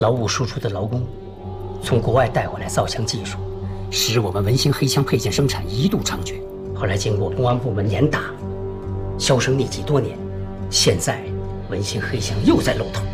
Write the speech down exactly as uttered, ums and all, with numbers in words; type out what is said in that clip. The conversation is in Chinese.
劳务输出的劳工，从国外带回来造枪技术，使我们文星黑枪配件生产一度猖獗。后来经过公安部门严打，销声匿迹多年，现在文星黑枪又在露头。